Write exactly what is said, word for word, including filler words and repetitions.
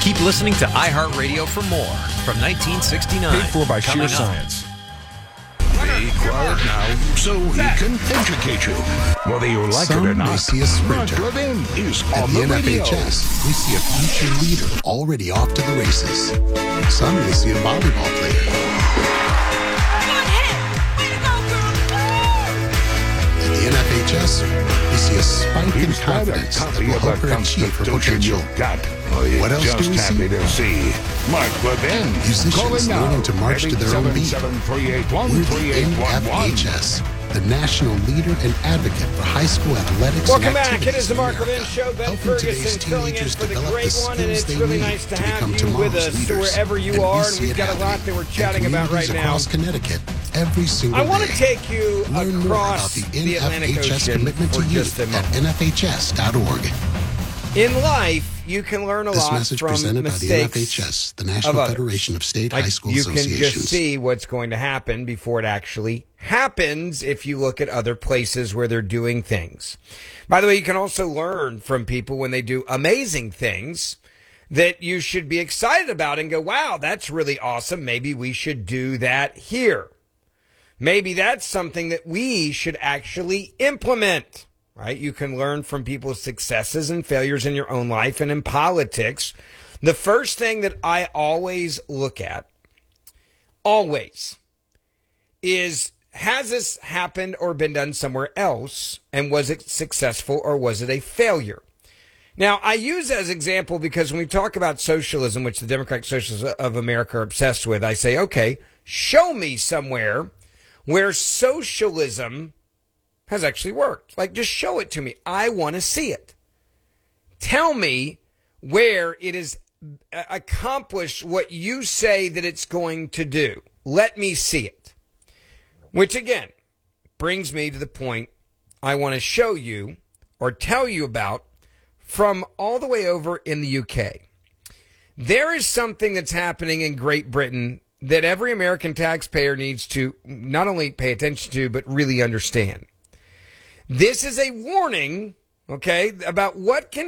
Keep listening to iHeartRadio for more from nineteen sixty-nine. Paid for by Coming Sheer up. Science. Be quiet now so he can educate you. Whether you like Some it or may not, see a sprinter. Mark Levin is At on the the N F radio. H S, we see a future leader already off to the races. Some may see a volleyball player. At the N F H S, we see a spike in He's got a confidence that copy will of help the her achieve her Constitution potential. you've got. Oh, you're What else just do we happy see? to see Mark Levin. Musicians Calling now. learning to march to their own beat. seven three eight one We're three the eight N one F one. H S, the national leader and advocate for high school athletics Welcome and back. It activities is the in Mark America, Levin Show. Ben helping today's Ferguson filling in teenagers for the develop great the one, and skills it's they really need nice to to have become you tomorrow's with us leaders. wherever you And we are. see And we've it got a lot happening that we're in chatting about right communities now. across Connecticut every single I want to day. take you Learn more about across the the Atlantic N F H S Ocean commitment for to just youth a at moment. N F H S dot org. In life, you can learn a This lot message from presented by the mistakes N F H S, the National of others. Federation of State Like, High School you Associations. can just see what's going to happen before it actually happens if you look at other places where they're doing things. By the way, you can also learn from people when they do amazing things that you should be excited about and go, wow, that's really awesome. Maybe we should do that here. Maybe that's something that we should actually implement, right? You can learn from people's successes and failures in your own life and in politics. The first thing that I always look at, always, is has this happened or been done somewhere else? And was it successful or was it a failure? Now, I use as example because when we talk about socialism, which the Democratic Socialists of America are obsessed with, I say, okay, show me somewhere where socialism has actually worked. Like, just show it to me. I want to see it. Tell me where it has accomplished what you say that it's going to do. Let me see it. Which, again, brings me to the point I want to show you or tell you about from all the way over in the U K. There is something that's happening in Great Britain that every American taxpayer needs to not only pay attention to, but really understand. This is a warning, okay, about what can